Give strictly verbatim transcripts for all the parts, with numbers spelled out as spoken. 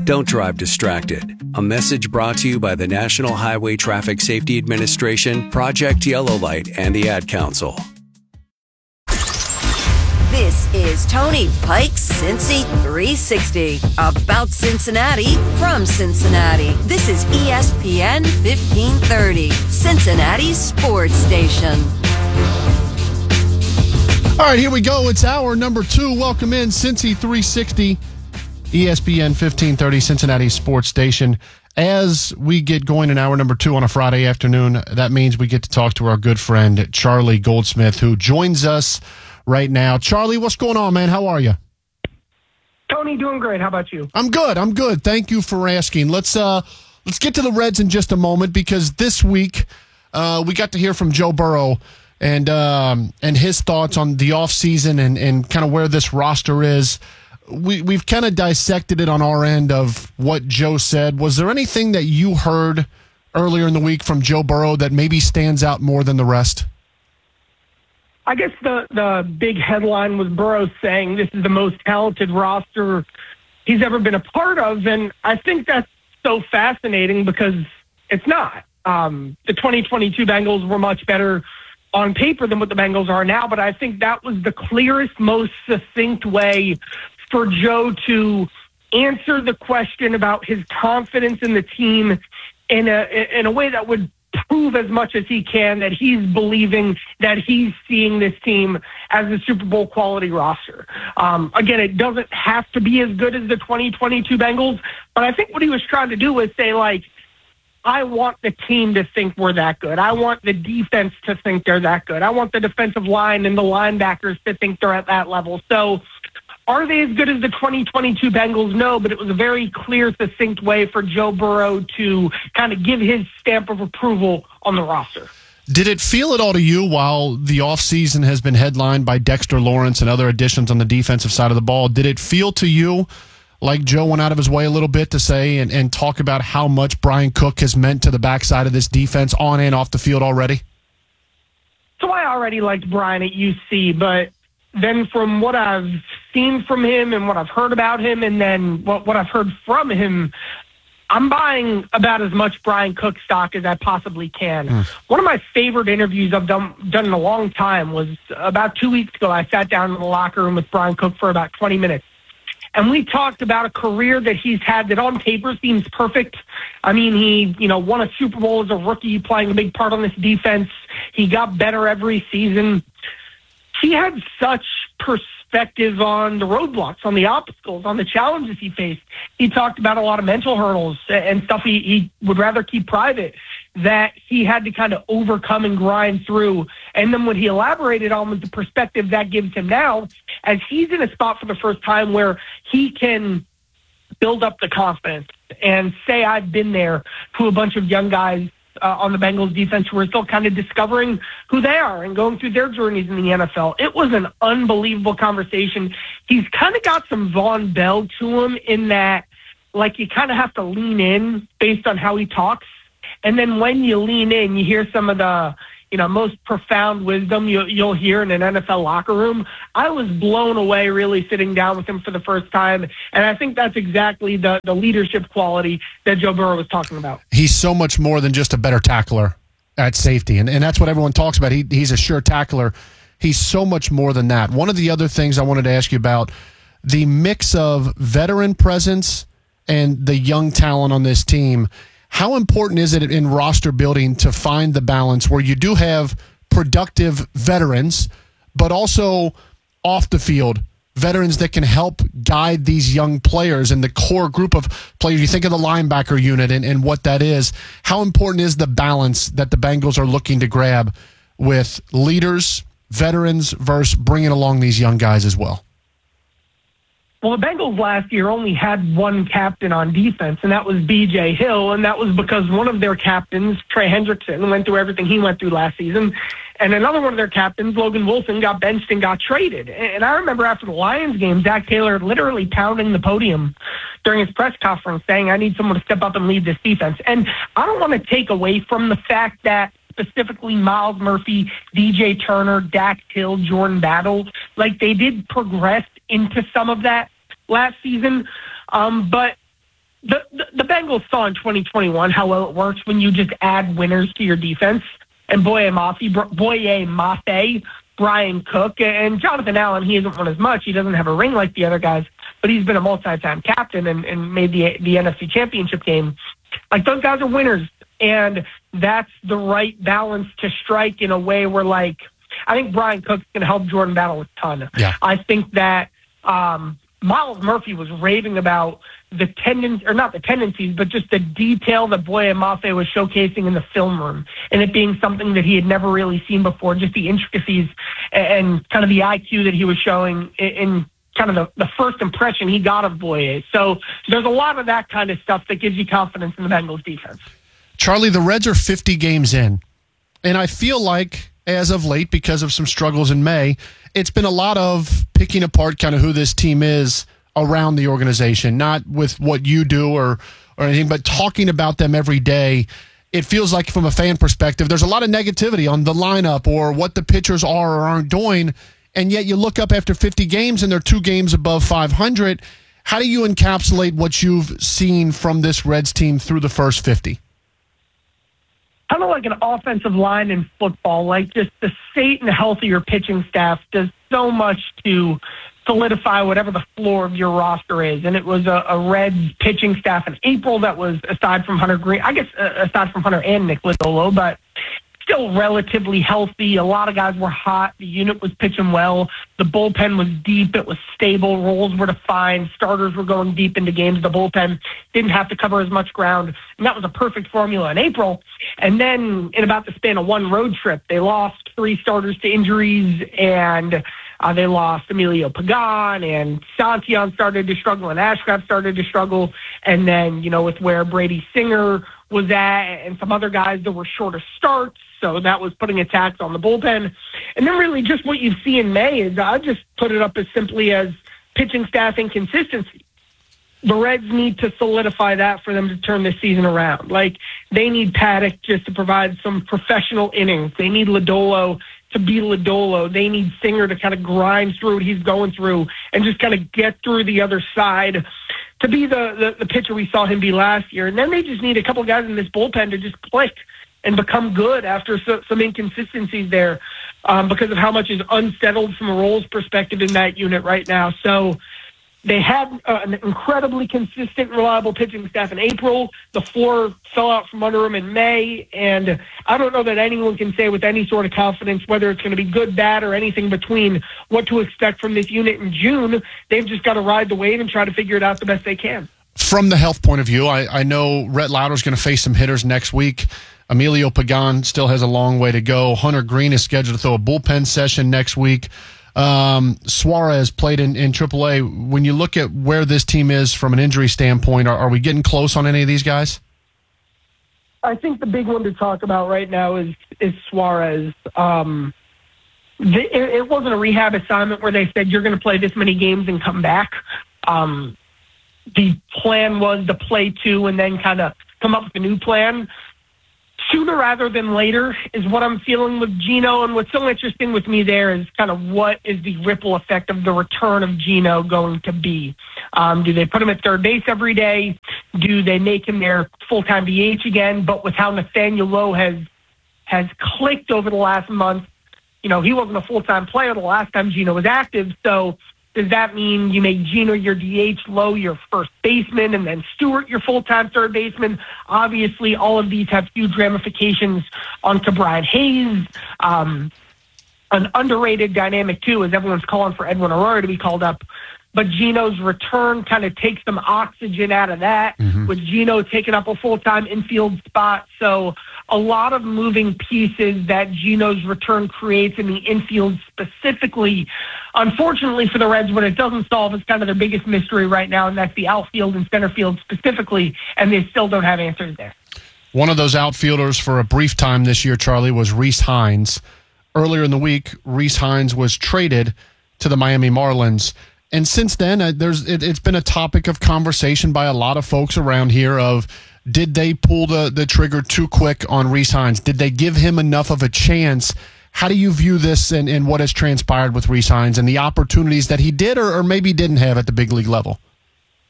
Don't drive distracted. A message brought to you by the National Highway Traffic Safety Administration, Project Yellow Light, and the Ad Council. This is Tony Pike's Cincy three sixty, about Cincinnati from Cincinnati. This is E S P N fifteen thirty, Cincinnati's sports station. All right, here we go. It's hour number two. Welcome in, Cincy three sixty, E S P N fifteen thirty, Cincinnati sports station. As we get going in hour number two on a Friday afternoon, that means we get to talk to our good friend Charlie Goldsmith, who joins us right now. Charlie, what's going on, man? How are you? Tony, doing great. How about you? I'm good. I'm good. Thank you for asking. Let's uh, let's get to the Reds in just a moment, because this week uh, we got to hear from Joe Burrow and um, and his thoughts on the offseason and, and kind of where this roster is. We, we've kind of dissected it on our end of what Joe said. Was there anything that you heard earlier in the week from Joe Burrow that maybe stands out more than the rest? I guess the, the big headline was Burrow saying this is the most talented roster he's ever been a part of, and I think that's so fascinating because it's not. Um, the twenty twenty-two Bengals were much better on paper than what the Bengals are now, but I think that was the clearest, most succinct way for Joe to answer the question about his confidence in the team in a in a way that would prove as much as he can that he's believing that he's seeing this team as a Super Bowl quality roster. Um, again, it doesn't have to be as good as the twenty twenty-two Bengals, but I think what he was trying to do was say, like, I want the team to think we're that good. I want the defense to think they're that good. I want the defensive line and the linebackers to think they're at that level. So are they as good as the twenty twenty-two Bengals? No, but it was a very clear, succinct way for Joe Burrow to kind of give his stamp of approval on the roster. Did it feel at all to you, while the offseason has been headlined by Dexter Lawrence and other additions on the defensive side of the ball, did it feel to you like Joe went out of his way a little bit to say and, and talk about how much Brian Cook has meant to the backside of this defense on and off the field already? So I already liked Brian at U C, but then from what I've seen from him and what I've heard about him and then what, what I've heard from him, I'm buying about as much Brian Cook stock as I possibly can. Mm. One of my favorite interviews I've done, done in a long time was about two weeks ago. I sat down in the locker room with Brian Cook for about twenty minutes. And we talked about a career that he's had that on paper seems perfect. I mean, he, you know, won a Super Bowl as a rookie, playing a big part on this defense. He got better every season. He had such perspective on the roadblocks, on the obstacles, on the challenges he faced. He talked about a lot of mental hurdles and stuff he, he would rather keep private that he had to kind of overcome and grind through. And then what he elaborated on was the perspective that gives him now, as he's in a spot for the first time where he can build up the confidence and say, I've been there, to a bunch of young guys Uh, on the Bengals defense who are still kind of discovering who they are and going through their journeys in the N F L. It was an unbelievable conversation. He's kind of got some Von Bell to him in that, like, you kind of have to lean in based on how he talks. And then when you lean in, you hear some of the, you know, most profound wisdom you, you'll hear in an N F L locker room. I was blown away really sitting down with him for the first time, and I think that's exactly the, the leadership quality that Joe Burrow was talking about. He's so much more than just a better tackler at safety, and, and that's what everyone talks about. He, he's a sure tackler. He's so much more than that. One of the other things I wanted to ask you about, the mix of veteran presence and the young talent on this team. How important is it in roster building to find the balance where you do have productive veterans, but also off the field veterans that can help guide these young players and the core group of players? You think of the linebacker unit and, and what that is. How important is the balance that the Bengals are looking to grab with leaders, veterans, versus bringing along these young guys as well? Well, the Bengals last year only had one captain on defense, and that was B J Hill, and that was because one of their captains, Trey Hendrickson, went through everything he went through last season, and another one of their captains, Logan Wilson, got benched and got traded. And I remember after the Lions game, Zach Taylor literally pounding the podium during his press conference saying, I need someone to step up and lead this defense. And I don't want to take away from the fact that specifically Miles Murphy, D J Turner, Dax Hill, Jordan Battle, like they did progress into some of that last season. Um, but the, the, the Bengals saw in twenty twenty-one how well it works when you just add winners to your defense. And Boye Mafe, Boye Mafe, Brian Cook, and Jonathan Allen, he hasn't won as much. He doesn't have a ring like the other guys, but he's been a multi-time captain and, and made the the N F C Championship game. Like, those guys are winners, and that's the right balance to strike in a way where, like, I think Brian Cook's going to help Jordan Battle a ton. Yeah. I think that um, Miles Murphy was raving about the tendencies, or not the tendencies, but just the detail that Boye Mafe was showcasing in the film room, and it being something that he had never really seen before, just the intricacies and kind of the I Q that he was showing in, in kind of the, the first impression he got of Boye. So there's a lot of that kind of stuff that gives you confidence in the Bengals defense. Charlie, the Reds are fifty games in, and I feel like as of late, because of some struggles in May, it's been a lot of picking apart kind of who this team is around the organization, not with what you do or, or anything, but talking about them every day. It feels like from a fan perspective, there's a lot of negativity on the lineup or what the pitchers are or aren't doing, and yet you look up after fifty games and they're two games above five hundred. How do you encapsulate what you've seen from this Reds team through the first fifty? Kind of like an offensive line in football, like just the state and healthier pitching staff does so much to solidify whatever the floor of your roster is. And it was a, a Reds pitching staff in April that was, aside from Hunter Green, I guess uh, aside from Hunter and Nick Lodolo, but still relatively healthy. A lot of guys were hot. The unit was pitching well. The bullpen was deep. It was stable. Roles were defined. Starters were going deep into games. The bullpen didn't have to cover as much ground. And that was a perfect formula in April. And then in about the span of one road trip, they lost three starters to injuries, and uh, they lost Emilio Pagan, and Santillan started to struggle, and Ashcraft started to struggle. And then, you know, with where Brady Singer was at and some other guys that were shorter starts, so that was putting a tax on the bullpen. And then really just what you see in May is, I just put it up as simply as pitching staff inconsistency. The Reds need to solidify that for them to turn this season around. Like, they need Paddock just to provide some professional innings. They need Lodolo to be Lodolo. They need Singer to kind of grind through what he's going through and just kind of get through the other side to be the, the, the pitcher we saw him be last year. And then they just need a couple guys in this bullpen to just click and become good after so, some inconsistencies there um, because of how much is unsettled from a roles perspective in that unit right now. So they had uh, an incredibly consistent, reliable pitching staff in April. The floor fell out from under them in May, and I don't know that anyone can say with any sort of confidence whether it's going to be good, bad, or anything between what to expect from this unit in June. They've just got to ride the wave and try to figure it out the best they can. From the health point of view, I, I know Rhett Lauder's going to face some hitters next week. Emilio Pagan still has a long way to go. Hunter Green is scheduled to throw a bullpen session next week. Um, Suarez played in, in triple A. When you look at where this team is from an injury standpoint, are, are we getting close on any of these guys? I think the big one to talk about right now is is Suarez. Um, the, it, it wasn't a rehab assignment where they said you're going to play this many games and come back. Um, the plan was to play two and then kind of come up with a new plan. Sooner rather than later is what I'm feeling with Gino. And what's so interesting with me there is kind of what is the ripple effect of the return of Gino going to be? Um, do they put him at third base every day? Do they make him their full-time D H again? But with how Nathaniel Lowe has has clicked over the last month, you know, he wasn't a full-time player the last time Gino was active. So does that mean you make Gino your D H, Lowe your first baseman, and then Stewart your full-time third baseman? Obviously, all of these have huge ramifications on Brian Hayes. Um, an underrated dynamic, too, is everyone's calling for Edwin Aurora to be called up. But Gino's return kind of takes some oxygen out of that, mm-hmm. with Gino taking up a full-time infield spot. So a lot of moving pieces that Gino's return creates in the infield specifically. Unfortunately for the Reds, what it doesn't solve is kind of their biggest mystery right now, and that's the outfield and center field specifically, and they still don't have answers there. One of those outfielders for a brief time this year, Charlie, was Rhys Hines. Earlier in the week, Rhys Hines was traded to the Miami Marlins. And since then, uh, there's it, it's been a topic of conversation by a lot of folks around here of, did they pull the, the trigger too quick on Rhys Hines? Did they give him enough of a chance? How do you view this and, and what has transpired with Rhys Hines and the opportunities that he did or, or maybe didn't have at the big league level?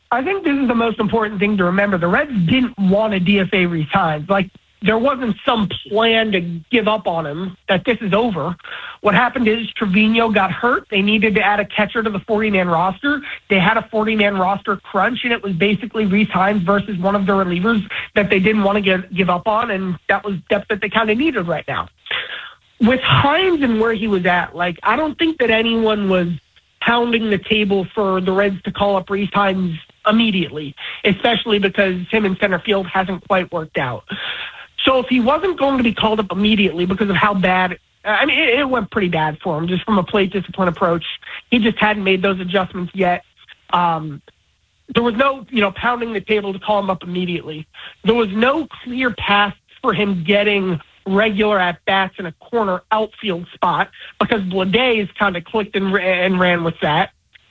I think this is the most important thing to remember. The Reds didn't want to D F A Rhys Hines. Like, there wasn't some plan to give up on him, that this is over. What happened is Trevino got hurt. They needed to add a catcher to the forty-man roster. They had a forty-man roster crunch, and it was basically Rhys Hines versus one of the relievers that they didn't want to give, give up on, and that was depth that they kind of needed right now. With Hines and where he was at, like, I don't think that anyone was pounding the table for the Reds to call up Rhys Hines immediately, especially because him in center field hasn't quite worked out. So if he wasn't going to be called up immediately because of how bad, I mean, it, it went pretty bad for him just from a plate discipline approach. He just hadn't made those adjustments yet. Um, there was no, you know, pounding the table to call him up immediately. There was no clear path for him getting regular at-bats in a corner outfield spot because Bleday kind of clicked and, and ran with that.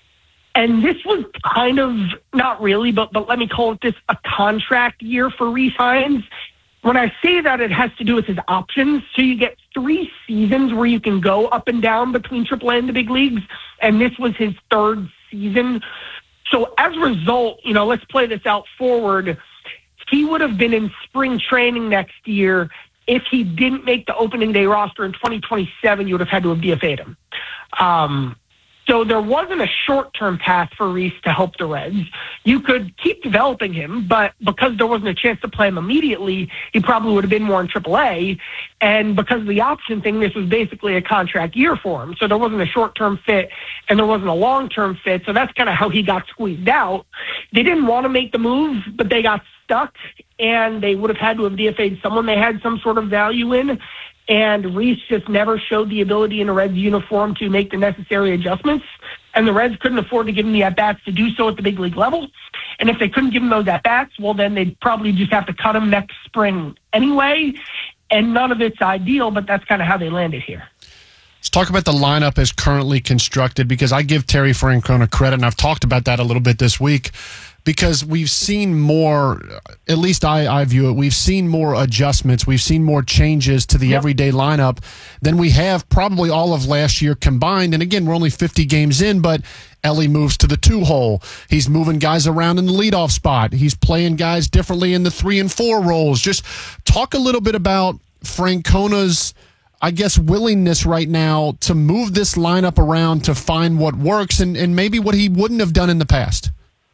And this was kind of, not really, but, but let me call it this, a contract year for Rhys Hines. When I say that, it has to do with his options. So you get three seasons where you can go up and down between triple A and the big leagues, and this was his third season. So as a result, you know, let's play this out forward. He would have been in spring training next year. If he didn't make the opening day roster in twenty twenty-seven, you would have had to have D F A'd him. Um, So there wasn't a short-term path for Rhys to help the Reds. You could keep developing him, but because there wasn't a chance to play him immediately, he probably would have been more in triple A. And because of the option thing, this was basically a contract year for him. So there wasn't a short-term fit and there wasn't a long-term fit. So that's kind of how he got squeezed out. They didn't want to make the move, but they got stuck, and they would have had to have D F A'd someone they had some sort of value in. And Rhys just never showed the ability in a Reds uniform to make the necessary adjustments. And the Reds couldn't afford to give him the at-bats to do so at the big league level. And if they couldn't give him those at-bats, well, then they'd probably just have to cut him next spring anyway. And none of it's ideal, but that's kind of how they landed here. Let's talk about the lineup as currently constructed, because I give Terry Francona credit, and I've talked about that a little bit this week, because we've seen more, at least I, I view it, we've seen more adjustments, we've seen more changes to the yep. everyday lineup than we have probably all of last year combined. And again, we're only fifty games in, but Ellie moves to the two-hole. He's moving guys around in the leadoff spot. He's playing guys differently in the three and four roles. Just talk a little bit about Francona's, I guess, willingness right now to move this lineup around to find what works and, and maybe what he wouldn't have done in the past.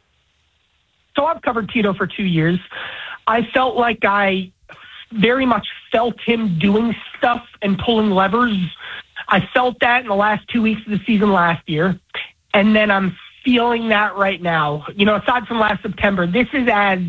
So I've covered Tito for two years. I felt like I very much felt him doing stuff and pulling levers. I felt that in the last two weeks of the season last year. And then I'm feeling that right now. You know, aside from last September, this is as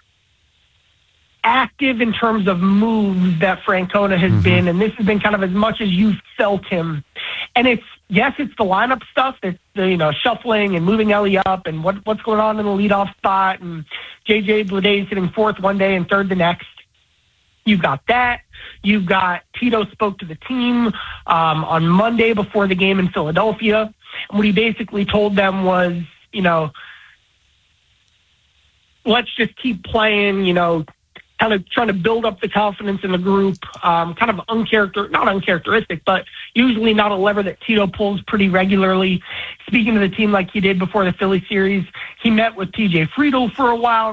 active in terms of moves that Francona has mm-hmm. been, and this has been kind of as much as you've felt him. And it's, yes, it's the lineup stuff, it's the, you know, shuffling and moving Ellie up and what what's going on in the leadoff spot, and J J Bleday sitting fourth one day and third the next. You've got that. You've got Tito spoke to the team um, on Monday before the game in Philadelphia. And what he basically told them was, you know, let's just keep playing, you know, kind of trying to build up the confidence in the group, um, kind of uncharacter, not uncharacteristic, but usually not a lever that Tito pulls pretty regularly. Speaking to the team like he did before the Philly series, he met with T J Friedl for a while.